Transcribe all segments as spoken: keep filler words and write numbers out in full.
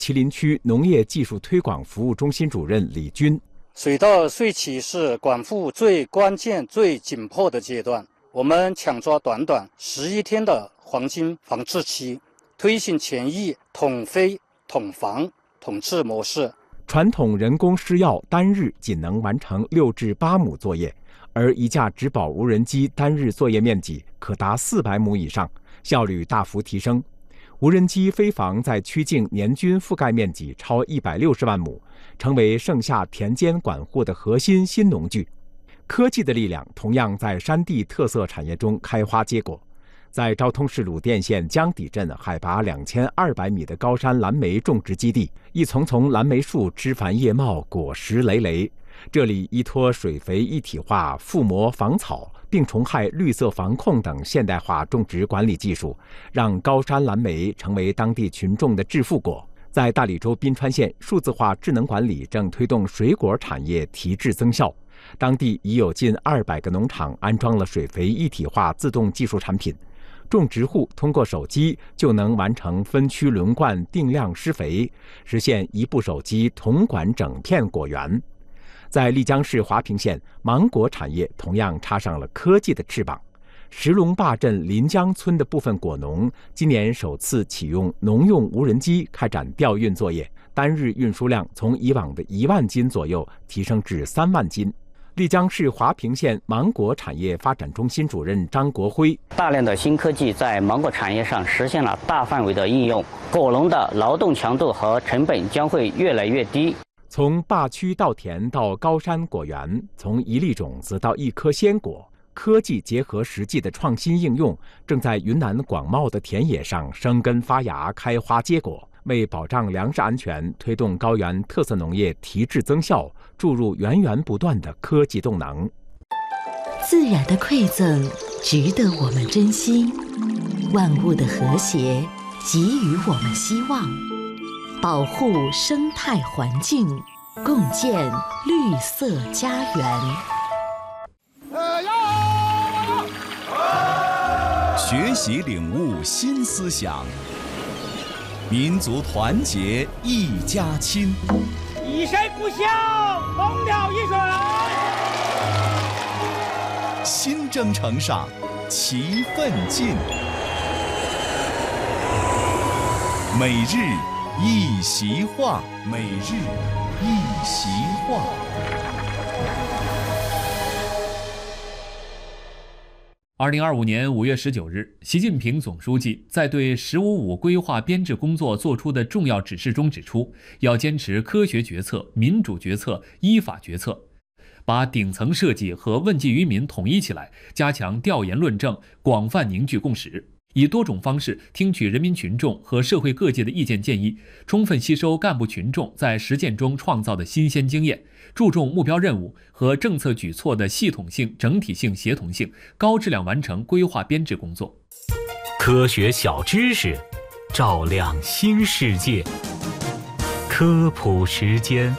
麒麟区农业技术推广服务中心主任李军。 水稻穗期是管护最关键、最紧迫的阶段，我们抢抓短短十一天的黄金防治期，推行前疫、统飞、统防、统治模式。 传统人工施药单日仅能完成六至八亩作业，而一架植保无人机单日作业面积可达四百亩以上，效率大幅提升。无人机飞防在区境年均覆盖面积超一百六十万亩，成为盛夏田间管护的核心新农具。科技的力量同样在山地特色产业中开花结果。在昭通市鲁甸县江底镇海拔两千二百米的高山蓝莓种植基地，一丛丛蓝莓树枝繁叶茂，果实累累。这里依托水肥一体化、覆膜防草、病虫害绿色防控等现代化种植管理技术，让高山蓝莓成为当地群众的致富果。在大理州宾川县，数字化智能管理正推动水果产业提质增效。当地已有近二百个农场安装了水肥一体化自动技术产品，种植户通过手机就能完成分区轮灌、定量施肥，实现一部手机统管整片果园。在丽江市华坪县，芒果产业同样插上了科技的翅膀。石龙坝镇临江村的部分果农今年首次启用农用无人机开展调运作业，单日运输量从以往的一万斤左右提升至三万斤。丽江市华坪县芒果产业发展中心主任张国辉： 大量的新科技在芒果产业上实现了大范围的应用，果农的劳动强度和成本将会越来越低。 从坝区稻田到高山果园，从一粒种子到一颗鲜果，科技结合实际的创新应用，正在云南广袤的田野上生根发芽、开花结果，为保障粮食安全、推动高原特色农业提质增效，注入源源不断的科技动能。 自然的馈赠值得我们珍惜，万物的和谐给予我们希望。保护生态环境，共建绿色家园。 学习领悟新思想，民族团结一家亲。 以身不孝，同了一水。 新征程上，齐奋进。每日一席话，每日一席话。 二零二五年五月十九日，习近平总书记在对“十五五”规划编制工作作出的重要指示中指出，要坚持科学决策、民主决策、依法决策，把顶层设计和问计于民统一起来，加强调研论证，广泛凝聚共识。以多种方式听取人民群众和社会各界的意见建议，充分吸收干部群众在实践中创造的新鲜经验，注重目标任务和政策举措的系统性、整体性、协同性，高质量完成规划编制工作。 科学小知识，照亮新世界。科普时间。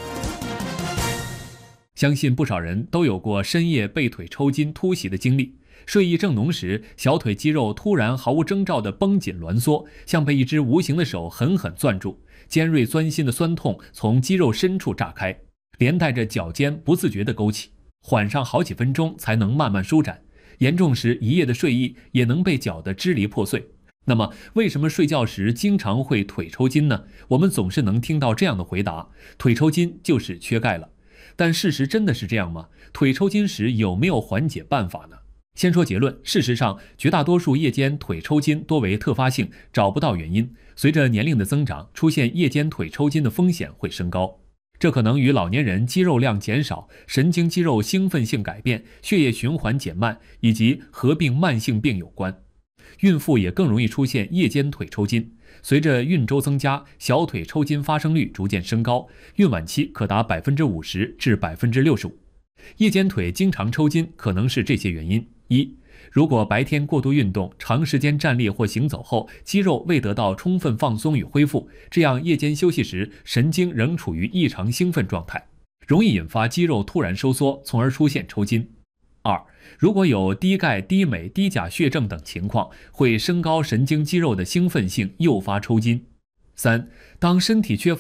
相信不少人都有过深夜背腿抽筋突袭的经历。睡意正浓时，小腿肌肉突然毫无征兆地绷紧挛缩，像被一只无形的手狠狠攥住，尖锐钻心的酸痛从肌肉深处炸开，连带着脚尖不自觉地勾起，缓上好几分钟才能慢慢舒展。严重时，一夜的睡意也能被搅得支离破碎。那么，为什么睡觉时经常会腿抽筋呢？我们总是能听到这样的回答：腿抽筋就是缺钙了。但事实真的是这样吗？腿抽筋时有没有缓解办法呢？先说结论，事实上，绝大多数夜间腿抽筋多为特发性，找不到原因。随着年龄的增长，出现夜间腿抽筋的风险会升高。这可能与老年人肌肉量减少、神经肌肉兴奋性改变、血液循环减慢以及合并慢性病有关。孕妇也更容易出现夜间腿抽筋。随着孕周增加，小腿抽筋发生率逐渐升高，孕晚期可达百分之五十至百分之六十五。夜间腿经常抽筋，可能是这些原因：一、如果白天过度运动，长时间站立或行走后，肌肉未得到充分放松与恢复，这样夜间休息时，神经仍处于异常兴奋状态，容易引发肌肉突然收缩，从而出现抽筋。二、如果有低钙、低镁、低钾血症等情况，会升高神经肌肉的兴奋性，诱发抽筋。三、当身体缺乏